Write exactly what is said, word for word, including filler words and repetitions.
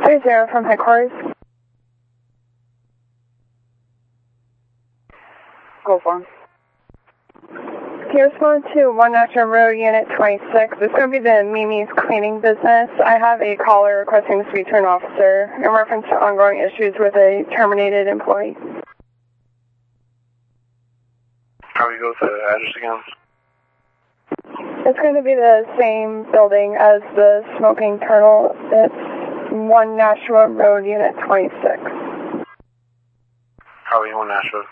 three zero from headquarters. Go for him. Can you respond to one National Road Unit twenty-six? It's going to be the Mimi's cleaning business. I have a caller requesting to speak to an officer in reference to ongoing issues with a terminated employee. How do you go to the address again? It's going to be the same building as the Smoking Turtle. It's one Nashua Road Unit twenty-six. How are you on Nashua?